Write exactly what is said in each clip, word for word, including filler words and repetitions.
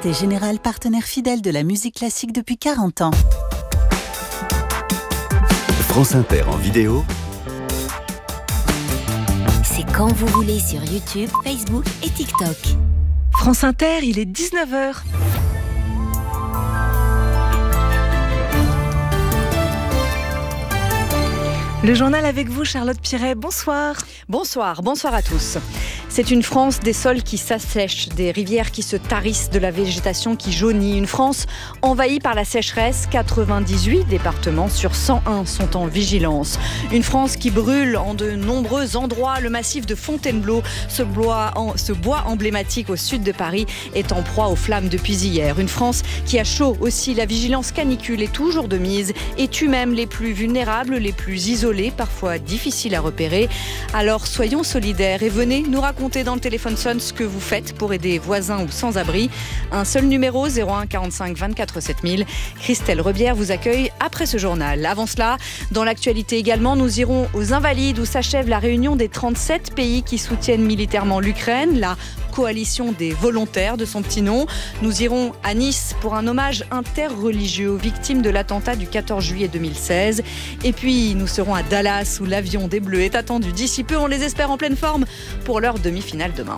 Société Générale, partenaire fidèle de la musique classique depuis quarante ans. France Inter en vidéo. C'est quand vous voulez sur YouTube, Facebook et TikTok. France Inter, il est dix-neuf heures. Le journal avec vous, Charlotte Piret. Bonsoir. Bonsoir, bonsoir à tous. C'est une France des sols qui s'assèchent, des rivières qui se tarissent, de la végétation qui jaunit. Une France envahie par la sécheresse. quatre-vingt-dix-huit départements sur cent un sont en vigilance. Une France qui brûle en de nombreux endroits. Le massif de Fontainebleau, ce bois, en, ce bois emblématique au sud de Paris, est en proie aux flammes depuis hier. Une France qui a chaud aussi. La vigilance canicule est toujours de mise et tue même les plus vulnérables, les plus isolés, parfois difficiles à repérer. Alors soyons solidaires et venez nous raconter dans le téléphone sonne ce que vous faites pour aider voisins ou sans-abri. Un seul numéro, zéro un quarante-cinq vingt-quatre sept mille. Christelle Rebière vous accueille après ce journal. Avant cela, dans l'actualité également, nous irons aux Invalides où s'achève la réunion des trente-sept pays qui soutiennent militairement l'Ukraine, la coalition des volontaires de son petit nom. Nous irons à Nice pour un hommage interreligieux aux victimes de l'attentat du quatorze juillet deux mille seize. Et puis nous serons à Dallas où l'avion des Bleus est attendu d'ici peu. On les espère en pleine forme pour leur demi-finale demain.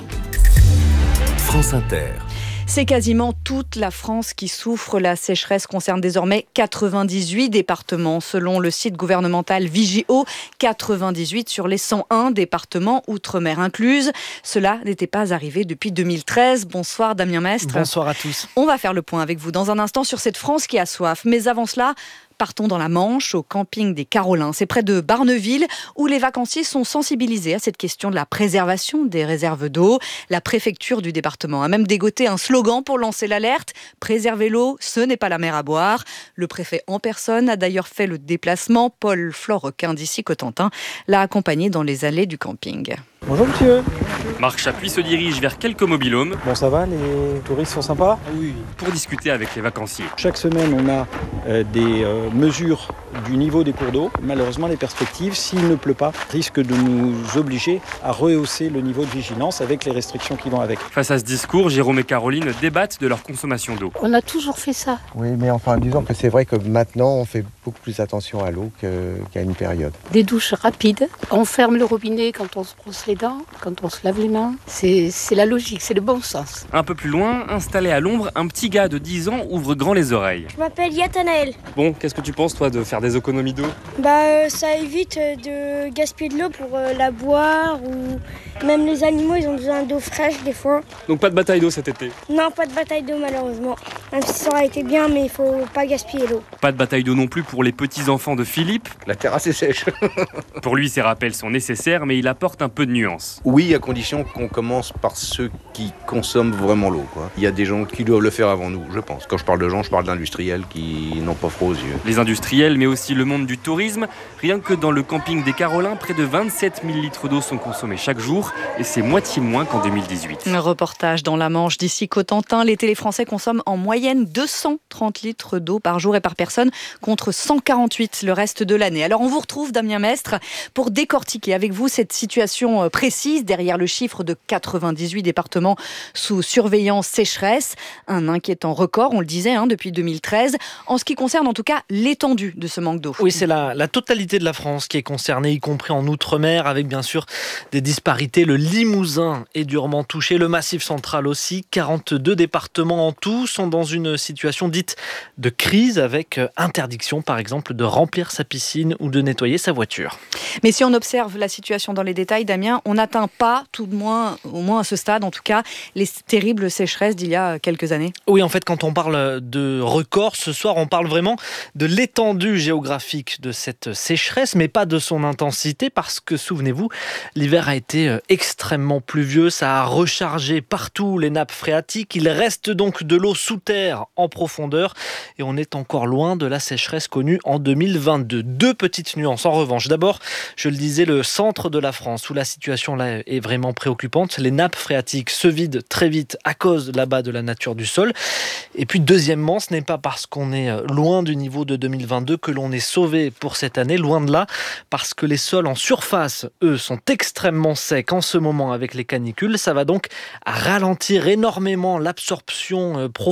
France Inter. C'est quasiment toute la France qui souffre. La sécheresse concerne désormais quatre-vingt-dix-huit départements. Selon le site gouvernemental Vigio, quatre-vingt-dix-huit sur les cent un départements, outre-mer incluse. Cela n'était pas arrivé depuis deux mille treize. Bonsoir Damien Mestre. Bonsoir à tous. On va faire le point avec vous dans un instant sur cette France qui a soif. Mais avant cela, partons dans la Manche, au camping des Carolins. C'est près de Barneville, où les vacanciers sont sensibilisés à cette question de la préservation des réserves d'eau. La préfecture du département a même dégoté un slogan pour lancer l'alerte. Préserver l'eau, ce n'est pas la mer à boire. Le préfet en personne a d'ailleurs fait le déplacement. Paul Florquin d'ici Cotentin l'a accompagné dans les allées du camping. Bonjour monsieur. Marc Chapuis se dirige vers quelques mobil-homes. Bon ça va, les touristes sont sympas ? Oui. Pour discuter avec les vacanciers. Chaque semaine on a euh, des euh, mesures du niveau des cours d'eau. Malheureusement les perspectives, s'il ne pleut pas, risquent de nous obliger à rehausser le niveau de vigilance avec les restrictions qui vont avec. Face à ce discours, Jérôme et Caroline débattent de leur consommation d'eau. On a toujours fait ça. Oui mais enfin disons que c'est vrai que maintenant on fait beaucoup plus attention à l'eau qu'à une période. Des douches rapides, on ferme le robinet quand on se brosse les dents, quand on se lave les mains. C'est, c'est la logique, c'est le bon sens. Un peu plus loin, installé à l'ombre, un petit gars de dix ans ouvre grand les oreilles. Je m'appelle Yatanaël. Bon, qu'est-ce que tu penses toi de faire des économies d'eau ? Bah euh, ça évite de gaspiller de l'eau pour euh, la boire ou même les animaux ils ont besoin d'eau fraîche des fois. Donc pas de bataille d'eau cet été ? Non, pas de bataille d'eau malheureusement. Même si ça aurait été bien mais il faut pas gaspiller l'eau. Pas de bataille d'eau non plus pour les petits-enfants de Philippe. La terrasse est sèche. Pour lui ces rappels sont nécessaires mais il apporte un peu de nuance. Oui, à condition qu'on commence par ceux qui consomment vraiment l'eau, quoi. Il y a des gens qui doivent le faire avant nous, je pense. Quand je parle de gens, je parle d'industriels qui n'ont pas froid aux yeux. Les industriels, mais aussi le monde du tourisme. Rien que dans le camping des Carolins, près de vingt-sept mille litres d'eau sont consommés chaque jour. Et c'est moitié moins qu'en deux mille dix-huit. Un reportage dans la Manche d'ici Cotentin. Les Téléfrançais consomment en moyenne deux cent trente litres d'eau par jour et par personne, contre cent quarante-huit le reste de l'année. Alors on vous retrouve, Damien Mestre, pour décortiquer avec vous cette situation précise derrière le chiffre de quatre-vingt-dix-huit départements sous surveillance sécheresse. Un inquiétant record, on le disait, hein, depuis deux mille treize, en ce qui concerne en tout cas l'étendue de ce manque d'eau. Oui, c'est la, la totalité de la France qui est concernée, y compris en Outre-mer, avec bien sûr des disparités. Le Limousin est durement touché, le Massif central aussi. quarante-deux départements en tout sont dans une situation dite de crise, avec interdiction par exemple de remplir sa piscine ou de nettoyer sa voiture. Mais si on observe la situation dans les détails, Damien, on n'atteint pas, tout de moins, au moins à ce stade en tout cas, les terribles sécheresses d'il y a quelques années. Oui, en fait, quand on parle de record, ce soir, on parle vraiment de l'étendue géographique de cette sécheresse, mais pas de son intensité, parce que, souvenez-vous, l'hiver a été extrêmement pluvieux, ça a rechargé partout les nappes phréatiques, il reste donc de l'eau sous terre en profondeur, et on est encore loin de la sécheresse connue en deux mille vingt-deux. Deux petites nuances, en revanche. D'abord, je le disais, le centre de la France, où la situation là est vraiment préoccupante, les nappes phréatiques se vident très vite à cause là-bas de la nature du sol. Et puis deuxièmement, ce n'est pas parce qu'on est loin du niveau de deux mille vingt-deux que l'on est sauvé pour cette année, loin de là, parce que les sols en surface, eux, sont extrêmement secs en ce moment avec les canicules. Ça va donc ralentir énormément l'absorption profonde